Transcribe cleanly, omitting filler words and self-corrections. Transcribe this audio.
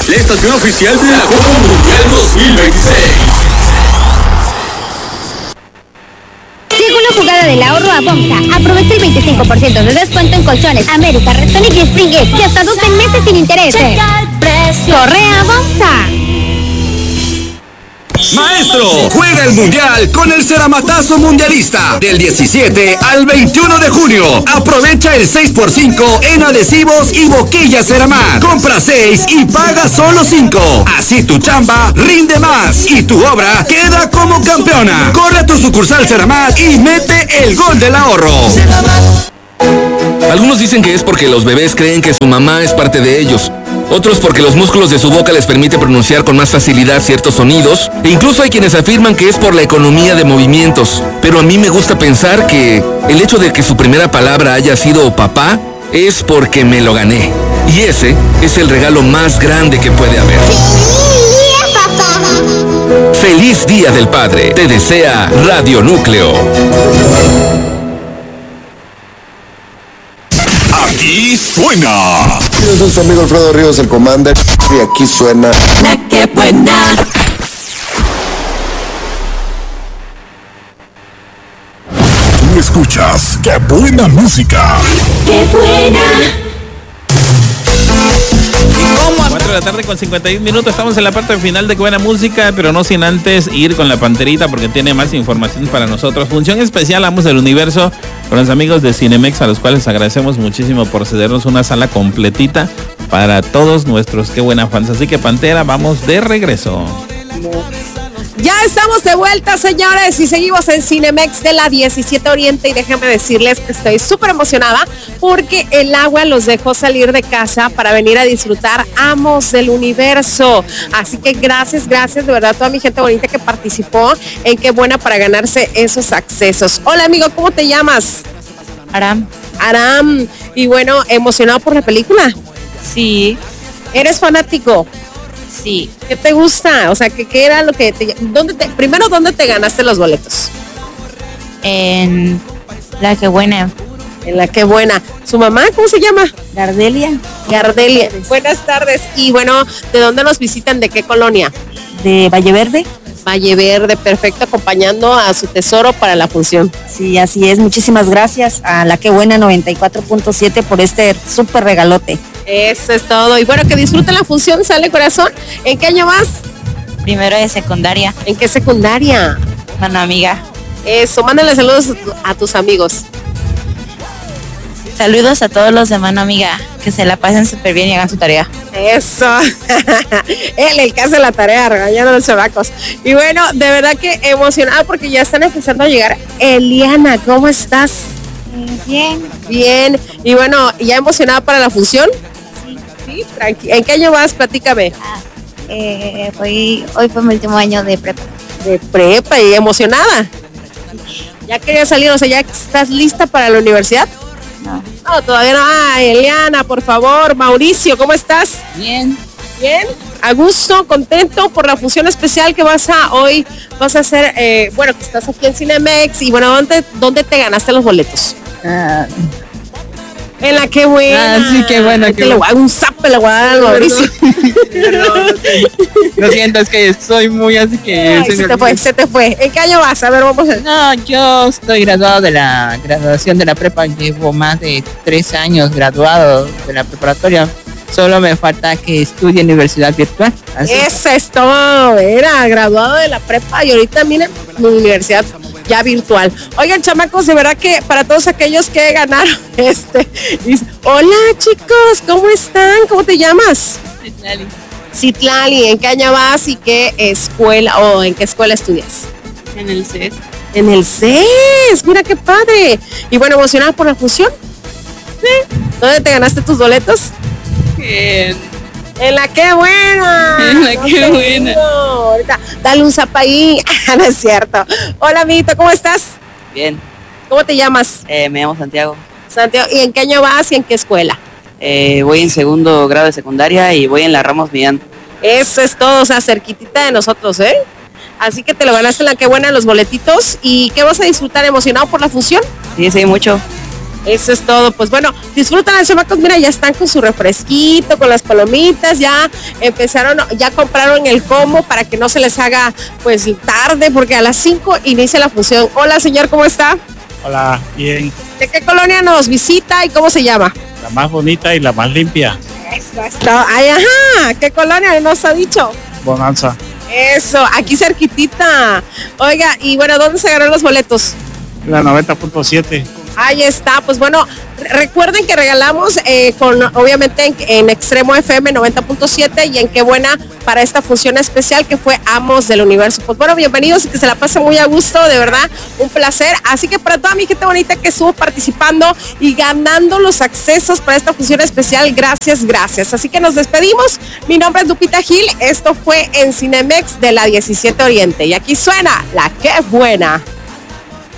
La estación oficial de la Copa Mundial 2026. Llegó la jugada del ahorro a Bomsa. Aprovecha el 25% de descuento en colchones, América, Restonic y Spring It, y hasta 12 meses sin intereses. Corre a Bomsa. Maestro, juega el Mundial con el Ceramatazo Mundialista del 17 al 21 de junio. Aprovecha el 6x5 en adhesivos y boquillas Ceramat. Compra 6 y paga solo 5. Así tu chamba rinde más y tu obra queda como campeona. Corre a tu sucursal Ceramat y mete el gol del ahorro. Algunos dicen que es porque los bebés creen que su mamá es parte de ellos. Otros porque los músculos de su boca les permite pronunciar con más facilidad ciertos sonidos. E incluso hay quienes afirman que es por la economía de movimientos. Pero a mí me gusta pensar que el hecho de que su primera palabra haya sido papá es porque me lo gané. Y ese es el regalo más grande que puede haber. ¡Feliz Día del Padre! Te desea Radio Núcleo. Aquí suena. Yo soy su amigo Alfredo Ríos, el Commander, y aquí suena La que buena. Tú escuchas ¡Qué buena música! ¡Qué buena! 4 de la tarde con 51 minutos, estamos en la parte final de Qué Buena Música, pero no sin antes ir con la Panterita porque tiene más información para nosotros. Función especial Amos del Universo con los amigos de Cinemex, a los cuales agradecemos muchísimo por cedernos una sala completita para todos nuestros Qué Buena fans. Así que Pantera, vamos de regreso. Ya estamos de vuelta, señores, y seguimos en Cinemex de la 17 Oriente, y déjenme decirles que estoy súper emocionada porque el agua los dejó salir de casa para venir a disfrutar Amos del Universo. Así que gracias de verdad a toda mi gente bonita que participó en Qué Buena para ganarse esos accesos. Hola amigo, ¿cómo te llamas? Aram. Y bueno, ¿emocionado por la película? Sí. ¿Eres fanático? Sí. ¿Qué te gusta? O sea, ¿qué era lo que primero, ¿dónde te ganaste los boletos? En La que buena. En La que buena. ¿Su mamá cómo se llama? Gardelia. Buenas tardes. Y bueno, ¿de dónde nos visitan? ¿De qué colonia? De Valle Verde. Valle Verde, perfecto, acompañando a su tesoro para la función. Sí, así es. Muchísimas gracias a La que buena 94.7 por este súper regalote. Eso es todo. Y bueno, que disfruten la función, ¿sale, corazón? ¿En qué año vas? Primero de secundaria. ¿En qué secundaria? Mano amiga. Eso, mándale saludos a tus amigos. Saludos a todos los de Mano Amiga, que se la pasen súper bien y hagan su tarea. Eso. Él, el que hace la tarea, regañando a los chamacos. Y bueno, de verdad que emocionada porque ya están empezando a llegar. Eliana, ¿cómo estás? Bien. Y bueno, ¿ya emocionada para la función? Sí, tranquila. ¿En qué año vas? Platícame. Hoy fue mi último año de prepa. De prepa y emocionada. ¿Ya querías salir? O sea, ¿ya estás lista para la universidad? No, todavía no. Ay, Eliana, por favor. Mauricio, ¿cómo estás? Bien. A gusto, contento por la función especial que vas a hacer, bueno, que estás aquí en Cinemex. Y bueno, ¿dónde te ganaste los boletos? En La que buena. Sí, qué bueno. Un zape le voy a dar al Mauricio. Lo siento, es que soy muy así que... Ay, se te fue. ¿En qué año vas? A ver, vamos a ver. No, yo estoy graduado de la graduación de la prepa. Llevo más de 3 años graduado de la preparatoria. Solo me falta que estudie en universidad virtual. Así. Eso es todo. Era graduado de la prepa y ahorita miren, universidad ya virtual. Oigan, chamacos, de verdad que para todos aquellos que ganaron hola chicos, ¿cómo están? ¿Cómo te llamas? Citlali. ¿En qué año vas y qué escuela o en qué escuela estudias? En el CES. En el CES, mira qué padre. Y bueno, ¿emocionada por la función? Sí. ¿Dónde te ganaste tus boletos? En La que buena. En La que buena. Ahorita, dale un zap ahí. No es cierto. Hola, amiguito, ¿cómo estás? Bien. ¿Cómo te llamas? Me llamo Santiago. Santiago, ¿y en qué año vas y en qué escuela? Voy en segundo grado de secundaria y voy en la Ramos Millán. Eso es todo, o sea, cerquitita de nosotros, ¿eh? Así que te lo ganaste en La que buena, los boletitos. ¿Y qué vas a disfrutar? ¿Emocionado por la función? Sí, mucho. Eso es todo. Pues bueno, disfrutan los chamacos. Mira, ya están con su refresquito, con las palomitas. Ya ya compraron el combo para que no se les haga pues tarde, porque a las 5 inicia la función. Hola, señor, ¿cómo está? Hola, bien. ¿De qué colonia nos visita y cómo se llama? La más bonita y la más limpia. Eso está. Ay, ajá. ¿Qué colonia nos ha dicho? Bonanza. Eso, aquí cerquitita. Oiga, y bueno, ¿dónde se agarraron los boletos? La 90.7. Ahí está, pues bueno, recuerden que regalamos obviamente en Extremo FM 90.7 y en Qué Buena para esta función especial que fue Amos del Universo. Pues bueno, bienvenidos y que se la pasen muy a gusto, de verdad, un placer. Así que para toda mi gente bonita que estuvo participando y ganando los accesos para esta función especial, gracias. Así que nos despedimos. Mi nombre es Lupita Gil, esto fue en Cinemex de la 17 Oriente y aquí suena la Qué Buena.